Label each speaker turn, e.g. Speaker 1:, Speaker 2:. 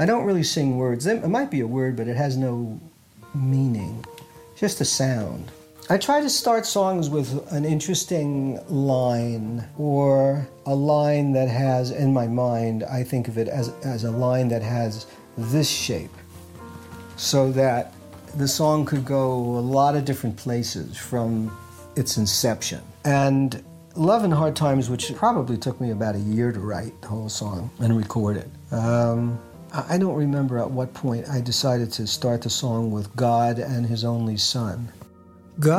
Speaker 1: I don't really sing words. It might be a word, but it has no meaning, just a sound. I try to start songs with an interesting line, or a line that has, in my mind, I think of it as a line that has this shape, so that the song could go a lot of different places from its inception. And Love and Hard Times, which probably took me about a year to write the whole song and record it. I don't remember at what point I decided to start the song with God and His only Son.